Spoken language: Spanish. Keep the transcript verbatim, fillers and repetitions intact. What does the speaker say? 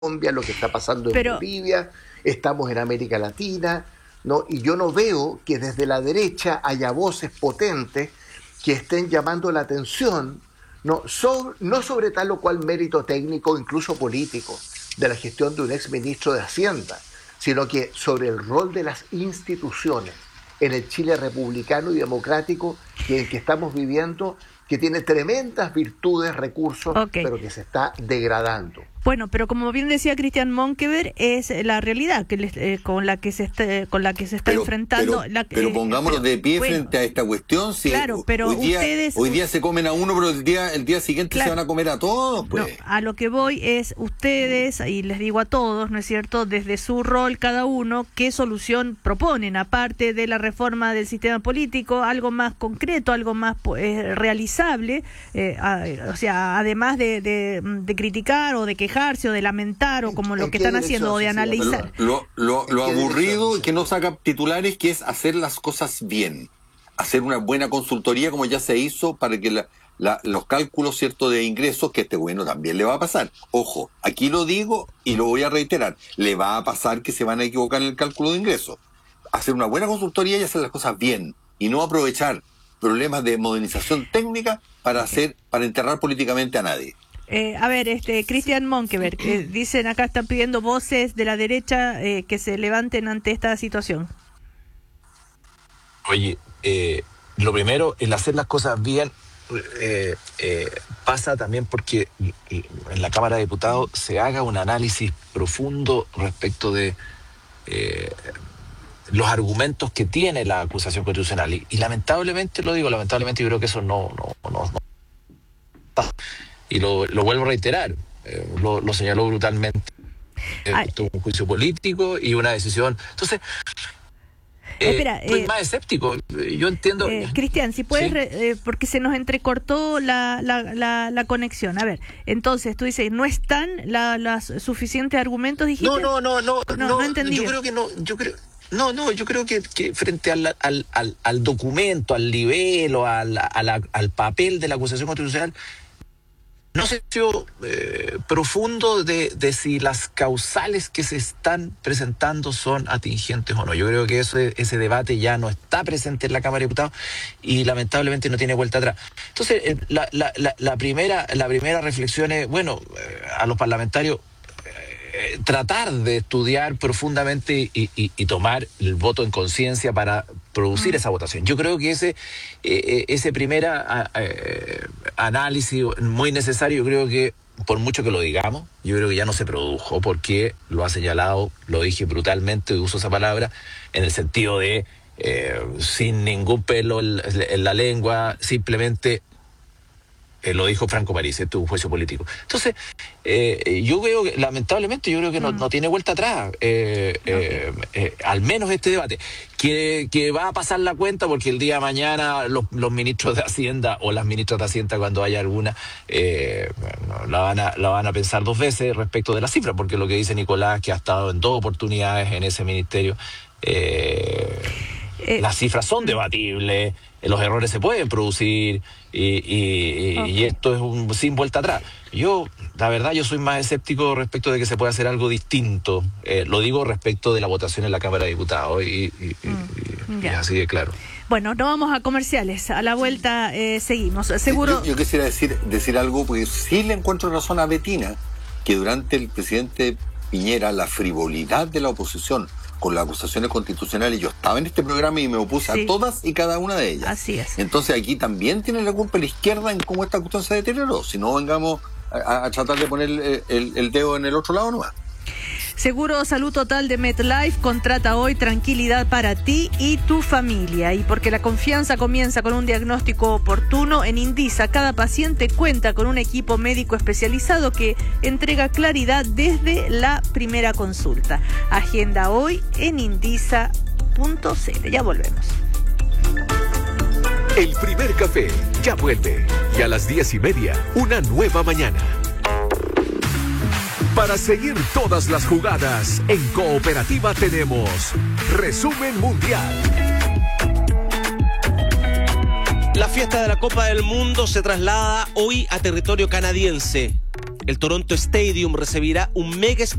Colombia, lo que está pasando en Pero, Bolivia, estamos en América Latina, ¿no? Y yo no veo que desde la derecha haya voces potentes que estén llamando la atención, no sobre, no sobre tal o cual mérito técnico, incluso político, de la gestión de un exministro de Hacienda, sino que sobre el rol de las instituciones en el Chile republicano y democrático que, que estamos viviendo, que tiene tremendas virtudes, recursos, okay. pero que se está degradando. Bueno, pero como bien decía Cristian Monkever, es la realidad que les, eh, con la que se está, con la que se está pero, enfrentando. Pero, la, pero eh, pongámonos pero, de pie bueno, frente a esta cuestión. Si claro, pero hoy día, ustedes... Hoy día se comen a uno, pero el día, el día siguiente claro, se van a comer a todos, pues. No, a lo que voy es ustedes, y les digo a todos, ¿no es cierto?, desde su rol cada uno, ¿qué solución proponen? Aparte de la reforma del sistema político, algo más concreto, algo más eh, realizable, eh, a, o sea, además de, de, de criticar o de quejarse o de lamentar, o como lo que están haciendo, o de analizar. Lo, lo, lo aburrido y que no saca titulares, que es hacer las cosas bien, hacer una buena consultoría como ya se hizo para que la, la, los cálculos, cierto, de ingresos, que este bueno también le va a pasar. Ojo, aquí lo digo y lo voy a reiterar, le va a pasar que se van a equivocar en el cálculo de ingresos. Hacer una buena consultoría y hacer las cosas bien, y no aprovechar problemas de modernización técnica para hacer, para enterrar políticamente a nadie. Eh, a ver, este Cristian Monkever, eh, dicen acá, están pidiendo voces de la derecha eh, que se levanten ante esta situación. Oye, eh, lo primero, el hacer las cosas bien eh, eh, pasa también porque en la Cámara de Diputados se haga un análisis profundo respecto de eh, los argumentos que tiene la acusación constitucional. Y, y lamentablemente, lo digo, lamentablemente yo creo que eso no... no, no, no y lo, lo vuelvo a reiterar, eh, lo, lo señaló brutalmente. Eh, un juicio político y una decisión. Entonces, eh, Espera, soy eh, más escéptico. Yo entiendo. Eh, Cristian, si puedes, ¿sí? re, eh, porque se nos entrecortó la, la, la, la conexión. A ver, entonces tú dices, ¿no están la, las suficientes argumentos? Dijiste? No, no, no, no, no, no, no entendí. Yo creo que no, yo creo. No, no, yo creo que, que frente al, al, al, al documento, al nivel o al, al, al papel de la acusación constitucional, no sé si eh, profundo de, de si las causales que se están presentando son atingentes o no. Yo creo que ese, ese debate ya no está presente en la Cámara de Diputados y lamentablemente no tiene vuelta atrás. Entonces, eh, la, la, la, la, primera, la primera reflexión es, bueno, eh, a los parlamentarios, eh, tratar de estudiar profundamente y, y, y tomar el voto en conciencia para producir mm. esa votación. Yo creo que ese eh, ese primer eh, análisis muy necesario, yo creo que por mucho que lo digamos, yo creo que ya no se produjo, porque lo ha señalado, lo dije brutalmente, uso esa palabra, en el sentido de eh, sin ningún pelo en, en la lengua, simplemente Eh, lo dijo Franco París, esto es un juicio político. Entonces, eh, yo veo que, lamentablemente, yo creo que no, no tiene vuelta atrás, eh, okay. eh, eh, al menos este debate, que, que va a pasar la cuenta porque el día de mañana los, los ministros de Hacienda o las ministras de Hacienda, cuando haya alguna, eh, bueno, la, van a, la van a pensar dos veces respecto de la cifra, porque lo que dice Nicolás, que ha estado en dos oportunidades en ese ministerio, eh, eh, las cifras son debatibles, los errores se pueden producir y, y, okay. y esto es un sin vuelta atrás. Yo, la verdad, yo soy más escéptico respecto de que se pueda hacer algo distinto. Eh, lo digo respecto de la votación en la Cámara de Diputados y, y, mm, y, y así de claro. Bueno, no vamos a comerciales. A la vuelta eh, seguimos. Seguro. Yo, yo quisiera decir decir algo, porque sí le encuentro razón a Betina, que durante el presidente Piñera la frivolidad de la oposición con las acusaciones constitucionales, yo estaba en este programa y me opuse sí. a todas y cada una de ellas. Así es. Entonces aquí también tiene la culpa la izquierda en cómo esta cuestión se deterioró. Si no, vengamos a, a tratar de poner el, el, el dedo en el otro lado nomás. Seguro Salud Total de MetLife contrata hoy tranquilidad para ti y tu familia. Y porque la confianza comienza con un diagnóstico oportuno, en Indisa cada paciente cuenta con un equipo médico especializado que entrega claridad desde la primera consulta. Agenda hoy en indisa punto c l. Ya volvemos. El primer café ya vuelve. Y a las diez y media, una nueva mañana. Para seguir todas las jugadas, en Cooperativa tenemos Resumen Mundial. La fiesta de la Copa del Mundo se traslada hoy a territorio canadiense. El Toronto Stadium recibirá un mega